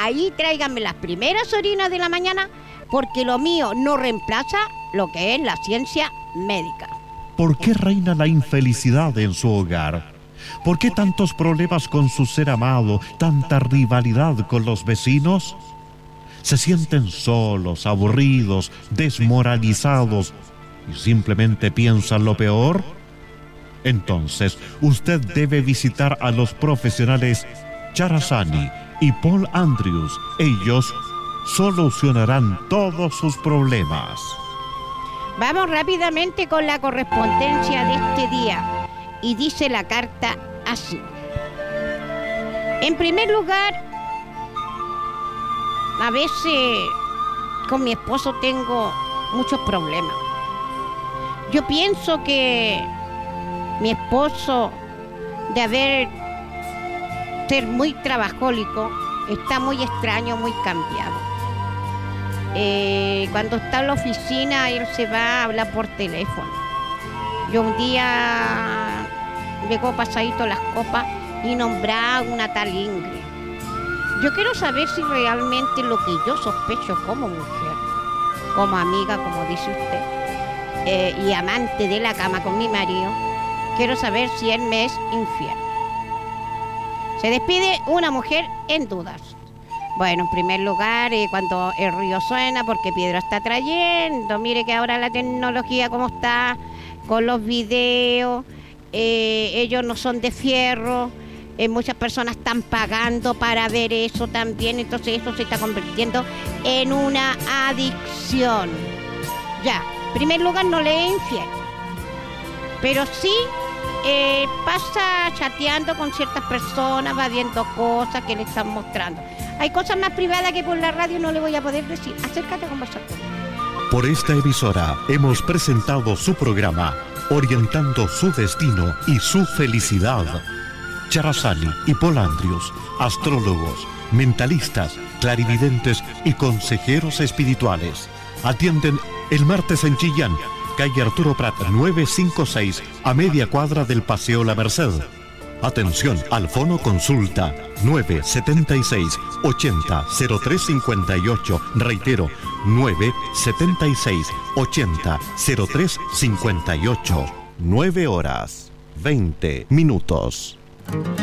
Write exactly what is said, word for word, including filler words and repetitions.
ahí tráiganme las primeras orinas de la mañana, porque lo mío no reemplaza lo que es la ciencia médica. ¿Por qué reina la infelicidad en su hogar? ¿Por qué tantos problemas con su ser amado, tanta rivalidad con los vecinos? ¿Se sienten solos, aburridos, desmoralizados y simplemente piensan lo peor? Entonces, usted debe visitar a los profesionales Charazani y Paul Andrews. Ellos solucionarán todos sus problemas. Vamos rápidamente con la correspondencia de este día. Y dice la carta así. En primer lugar, a veces con mi esposo tengo muchos problemas. Yo pienso que mi esposo, de haber ser muy trabajólico, está muy extraño, muy cambiado. Eh, cuando está en la oficina, él se va a hablar por teléfono. Yo un día llegó pasadito las copas y nombraba una tal Ingrid. Yo quiero saber si realmente lo que yo sospecho como mujer, como amiga, como dice usted, eh, y amante de la cama con mi marido, quiero saber si él me es infiel. Se despide una mujer en dudas. Bueno, en primer lugar, eh, cuando el río suena, porque Piedra está trayendo, mire que ahora la tecnología como está, con los videos, eh, ellos no son de fierro, eh, muchas personas están pagando para ver eso también, entonces eso se está convirtiendo en una adicción. Ya, en primer lugar no le es infiel, pero sí eh, pasa chateando con ciertas personas, va viendo cosas que le están mostrando. Hay cosas más privadas que por la radio no le voy a poder decir. Acércate a conversar conmigo. Por esta emisora hemos presentado su programa Orientando su destino y su felicidad. Charazani y Paul Andrews, astrólogos, mentalistas, clarividentes y consejeros espirituales. Atienden el martes en Chillán, calle Arturo Prat novecientos cincuenta y seis, a media cuadra del Paseo La Merced. Atención al fono consulta nueve siete seis, ochenta, cero tres cincuenta y ocho. Reitero, nueve siete seis, ochenta, cero tres cincuenta y ocho. nueve horas, veinte minutos.